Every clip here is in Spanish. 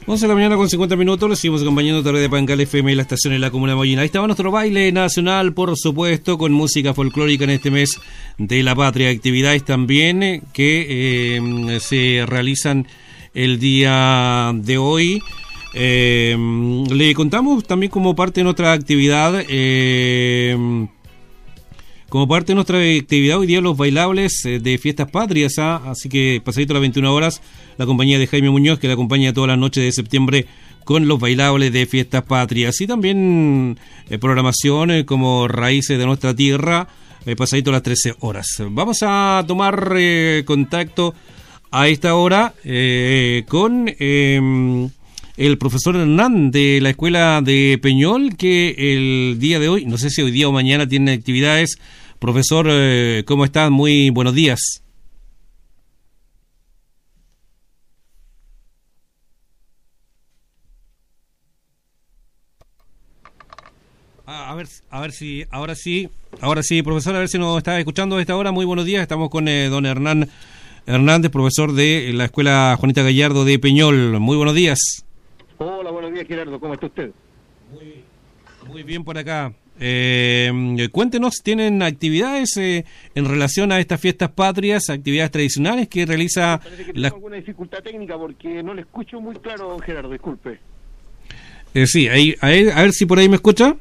11 de la mañana con 50 minutos, les seguimos acompañando a través de Pangal FM y la estación en la comuna de Mollina. Ahí estaba nuestro baile nacional, por supuesto, con música folclórica en este mes de la patria. Actividades también que se realizan el día de hoy. Le contamos también como parte de nuestra actividad, hoy día los bailables de fiestas patrias, así que pasadito a las 21 horas, la compañía de Jaime Muñoz, que la acompaña todas las noches de septiembre con los bailables de fiestas patrias, y también programación como Raíces de Nuestra Tierra, pasadito a las 13 horas. Vamos a tomar contacto a esta hora con el profesor Hernán de la escuela de Peñol, que el día de hoy, no sé si hoy día o mañana, tiene actividades. Profesor, ¿cómo está? Muy buenos días. A ver si, ahora sí, profesor, a ver si nos está escuchando a esta hora. Muy buenos días, estamos con don Hernán Hernández, profesor de la escuela Juanita Gallardo de Peñol. Muy buenos días. Hola, buenos días, Gerardo, ¿cómo está usted? Muy bien por acá. Cuéntenos, ¿tienen actividades en relación a estas fiestas patrias, actividades tradicionales que realiza Parece que tengo alguna dificultad técnica porque no le escucho muy claro, don Gerardo, disculpe. Sí, ahí, a ver si por ahí me escucha.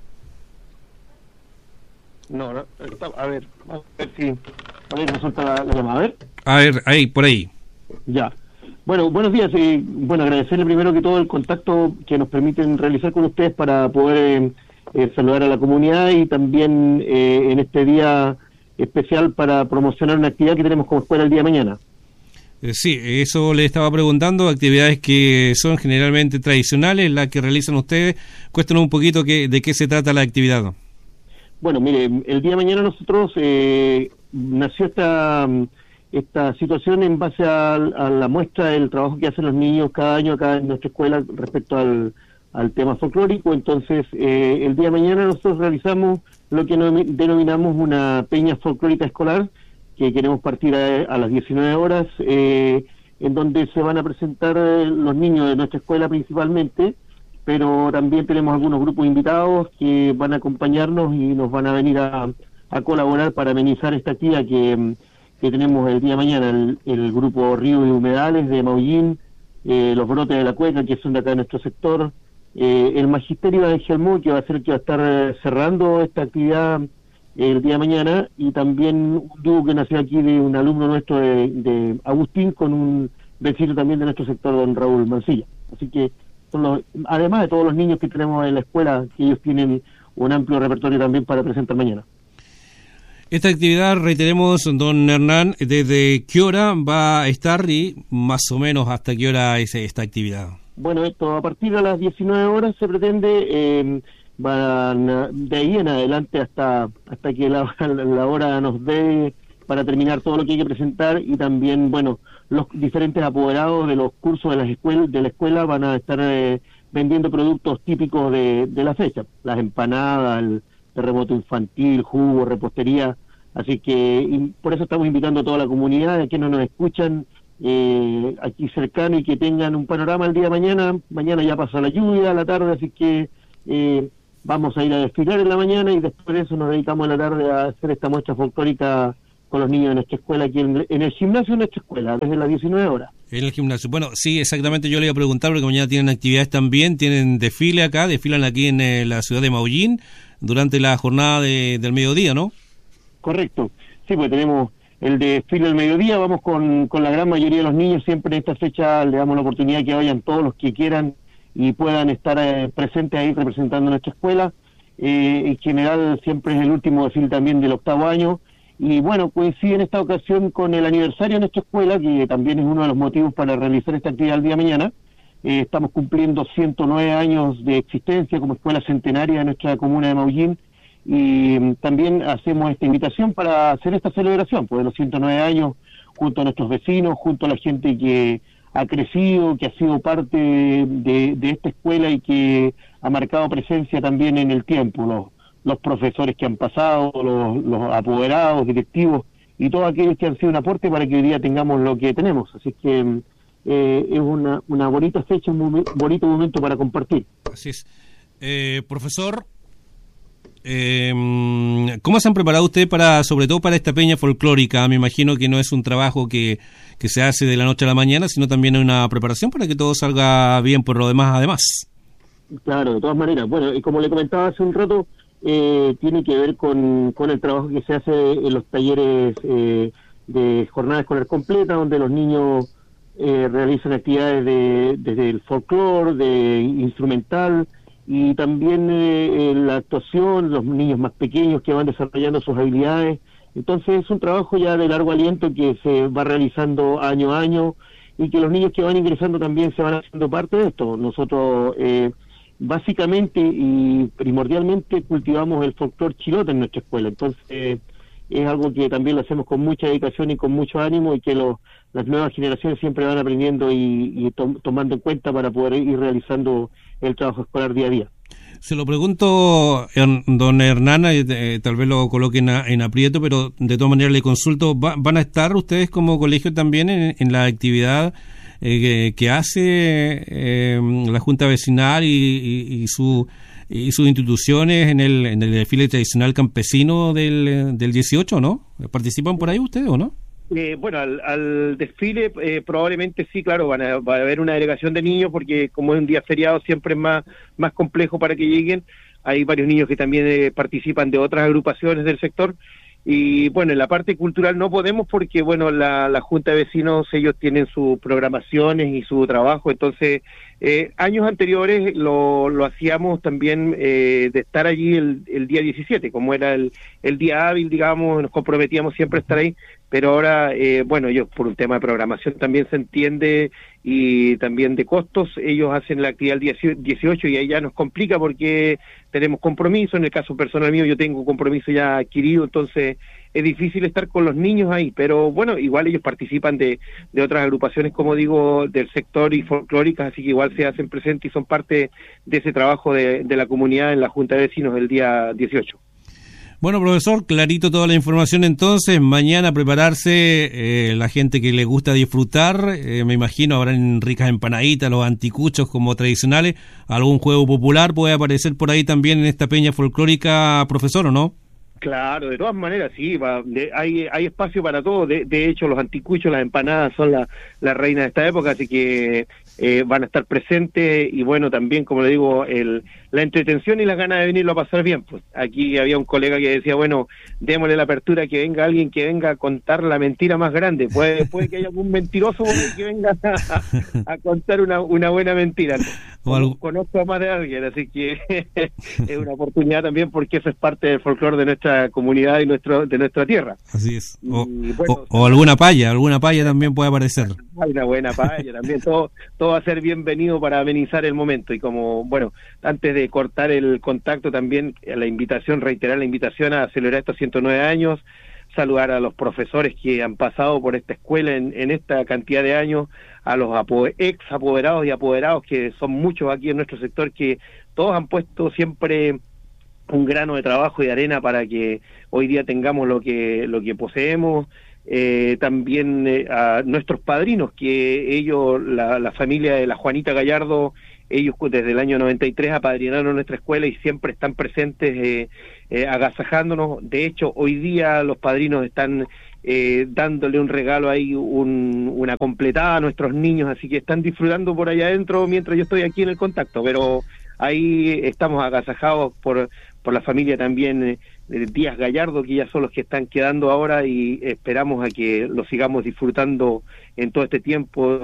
No, a ver si resulta la llamada, a ver. A ver, ahí, por ahí. Ya. Bueno, buenos días. Bueno, agradecerle primero que todo el contacto que nos permiten realizar con ustedes para poder saludar a la comunidad y también en este día especial para promocionar una actividad que tenemos como escuela el día de mañana. Sí, eso le estaba preguntando, actividades que son generalmente tradicionales, las que realizan ustedes. Cuéntanos un poquito de qué se trata la actividad. Bueno, mire, el día de mañana nosotros nació esta situación en base a la muestra del trabajo que hacen los niños cada año acá en nuestra escuela respecto al tema folclórico. Entonces, el día de mañana nosotros realizamos lo que denominamos una peña folclórica escolar, que queremos partir a las 19 horas, en donde se van a presentar los niños de nuestra escuela principalmente, pero también tenemos algunos grupos invitados que van a acompañarnos y nos van a venir a colaborar para amenizar esta actividad que tenemos el día de mañana. El grupo Ríos y Humedales de Maullín, los Brotes de la Cueca, que son de acá de nuestro sector, el Magisterio de Angelmó, que va a ser el que va a estar cerrando esta actividad el día de mañana, y también un dúo que nació aquí de un alumno nuestro de Agustín, con un vecino también de nuestro sector, don Raúl Mancilla. Así que además de todos los niños que tenemos en la escuela, que ellos tienen un amplio repertorio también para presentar mañana. Esta actividad, reiteremos, don Hernán, ¿desde qué hora va a estar y más o menos hasta qué hora es esta actividad? Bueno, esto a partir de las 19 horas se pretende, de ahí en adelante hasta que la hora nos dé para terminar todo lo que hay que presentar, y también, bueno, los diferentes apoderados de los cursos de la escuela van a estar vendiendo productos típicos de la fecha, las empanadas, el terremoto infantil, jugo, repostería. Así que por eso estamos invitando a toda la comunidad, a quienes nos escuchan aquí cercano y que tengan un panorama el día de mañana. Mañana ya pasa la lluvia a la tarde, así que vamos a ir a desfilar en la mañana, y después de eso nos dedicamos en la tarde a hacer esta muestra folclórica con los niños de nuestra escuela, aquí en el gimnasio de nuestra escuela, desde las 19 horas. En el gimnasio. Bueno, sí, exactamente, yo le iba a preguntar, porque mañana tienen actividades también, tienen desfile acá, desfilan aquí en la ciudad de Maullín durante la jornada del mediodía, ¿no? Correcto. Sí, pues tenemos el desfile del mediodía, vamos con la gran mayoría de los niños. Siempre en esta fecha le damos la oportunidad que vayan todos los que quieran y puedan estar presentes ahí representando nuestra escuela. En general siempre es el último desfile también del 8º año, y bueno, coincide en esta ocasión con el aniversario de nuestra escuela, que también es uno de los motivos para realizar esta actividad el día de mañana. Estamos cumpliendo 109 años de existencia como escuela centenaria de nuestra comuna de Maullín, y también hacemos esta invitación para hacer esta celebración, pues, de los 109 años, junto a nuestros vecinos, junto a la gente que ha crecido, que ha sido parte de esta escuela y que ha marcado presencia también en el tiempo, los profesores que han pasado, los apoderados, directivos y todos aquellos que han sido un aporte para que hoy día tengamos lo que tenemos. Así que es una bonita fecha, un bonito momento para compartir. Así es. Profesor, ¿cómo se han preparado ustedes sobre todo para esta peña folclórica? Me imagino que no es un trabajo que se hace de la noche a la mañana, sino también una preparación para que todo salga bien por lo demás, además. Claro, de todas maneras. Bueno, y como le comentaba hace un rato, tiene que ver con el trabajo que se hace en los talleres de jornada escolar completa, donde los niños realizan actividades desde el folclore, de instrumental, y también la actuación, los niños más pequeños que van desarrollando sus habilidades. Entonces es un trabajo ya de largo aliento que se va realizando año a año, y que los niños que van ingresando también se van haciendo parte de esto. Nosotros básicamente y primordialmente cultivamos el folclore chilota en nuestra escuela, entonces es algo que también lo hacemos con mucha dedicación y con mucho ánimo, y que las nuevas generaciones siempre van aprendiendo y tomando en cuenta para poder ir realizando el trabajo escolar día a día. Se lo pregunto, don Hernán, tal vez lo coloquen en aprieto, pero de todas maneras le consulto, ¿van a estar ustedes como colegio también en la actividad que hace la Junta Vecinal y sus instituciones en el desfile tradicional campesino del 18, ¿no? ¿Participan por ahí ustedes o no? Bueno, al desfile probablemente sí, claro, va a haber una delegación de niños, porque como es un día feriado siempre es más complejo para que lleguen. Hay varios niños que también participan de otras agrupaciones del sector. Y bueno, en la parte cultural no podemos porque, bueno, la Junta de Vecinos, ellos tienen sus programaciones y su trabajo, entonces años anteriores lo hacíamos también de estar allí el día 17, como era el día hábil, digamos, nos comprometíamos siempre a estar ahí, pero ahora, bueno, ellos por un tema de programación también se entiende, y también de costos, ellos hacen la actividad el 18 y ahí ya nos complica porque tenemos compromiso. En el caso personal mío yo tengo compromiso ya adquirido, entonces es difícil estar con los niños ahí, pero bueno, igual ellos participan de otras agrupaciones, como digo, del sector y folclóricas, así que igual se hacen presentes y son parte de ese trabajo de la comunidad en la Junta de Vecinos el día 18. Bueno, profesor, clarito toda la información. Entonces, mañana prepararse, la gente que le gusta disfrutar, me imagino habrán ricas empanaditas, los anticuchos como tradicionales, algún juego popular puede aparecer por ahí también en esta peña folclórica, profesor, ¿o no? Claro, de todas maneras sí, hay espacio para todo. De hecho, los anticuchos, las empanadas son la reina de esta época, así que van a estar presentes. Y bueno, también, como le digo, la entretención y las ganas de venirlo a pasar bien. Pues aquí había un colega que decía, bueno, démosle la apertura, que venga alguien que venga a contar la mentira más grande. Puede que haya algún mentiroso que venga a contar una buena mentira. Conozco a más de alguien, así que es una oportunidad también, porque eso es parte del folclore de nuestra comunidad y de nuestra tierra. Así es. O alguna paya también puede aparecer. Hay una buena paya también. Todo va a ser bienvenido para amenizar el momento. Y como, bueno, antes de cortar el contacto también, reiterar la invitación a celebrar estos 109 años, saludar a los profesores que han pasado por esta escuela en esta cantidad de años, a los ex apoderados y apoderados, que son muchos aquí en nuestro sector, que todos han puesto siempre un grano de trabajo y de arena para que hoy día tengamos lo que poseemos. También a nuestros padrinos, que ellos, la familia de la Juanita Gallardo, ellos desde el año 93 apadrinaron nuestra escuela y siempre están presentes agasajándonos. De hecho, hoy día los padrinos están dándole un regalo ahí, una completada a nuestros niños, así que están disfrutando por allá adentro mientras yo estoy aquí en el contacto, pero ahí estamos agasajados por la familia también Díaz Gallardo, que ya son los que están quedando ahora, y esperamos a que lo sigamos disfrutando en todo este tiempo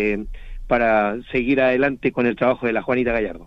para seguir adelante con el trabajo de la Juanita Gallardo.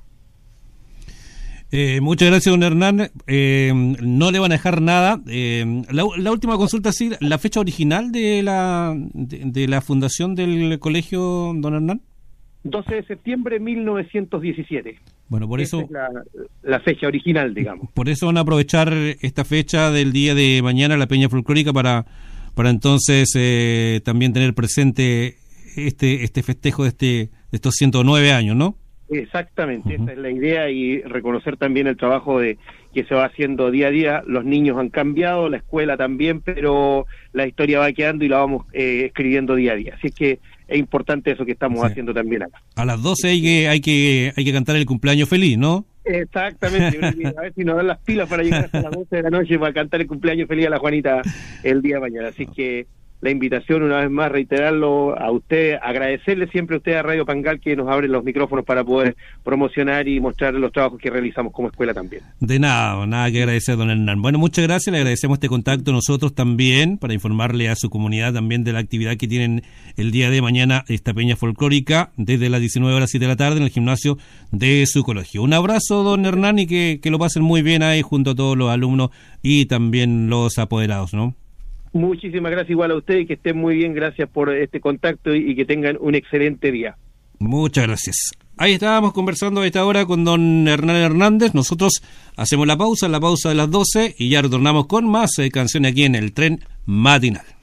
Muchas gracias, don Hernán. No le van a dejar nada. La última consulta, sí, la fecha original de la fundación del colegio, don Hernán. 12 de septiembre de 1917. Bueno, por eso es la fecha original, digamos. Por eso van a aprovechar esta fecha del día de mañana, la Peña Folclórica, para entonces también tener presente este festejo de estos 109 años, ¿no? Exactamente, esa es la idea, y reconocer también el trabajo que se va haciendo día a día. Los niños han cambiado, la escuela también, pero la historia va quedando y la vamos escribiendo día a día. Así es que es importante eso que estamos haciendo también acá. A las 12 hay que cantar el cumpleaños feliz, ¿no? Exactamente, a ver si nos dan las pilas para llegar hasta las 12 de la noche para cantar el cumpleaños feliz a la Juanita el día de mañana. Así que la invitación, una vez más, reiterarlo a usted, agradecerle siempre a usted a Radio Pangal que nos abre los micrófonos para poder promocionar y mostrar los trabajos que realizamos como escuela también. De nada que agradecer, don Hernán. Bueno, muchas gracias, le agradecemos este contacto nosotros también, para informarle a su comunidad también de la actividad que tienen el día de mañana, esta peña folclórica, desde las 19 horas 7 de la tarde en el gimnasio de su colegio. Un abrazo, don Hernán, y que lo pasen muy bien ahí junto a todos los alumnos y también los apoderados, ¿no? Muchísimas gracias igual a usted y que estén muy bien, gracias por este contacto y que tengan un excelente día. Muchas gracias. Ahí estábamos conversando a esta hora con don Hernán Hernández. Nosotros hacemos la pausa de las 12 y ya retornamos con más canciones aquí en el Tren Matinal.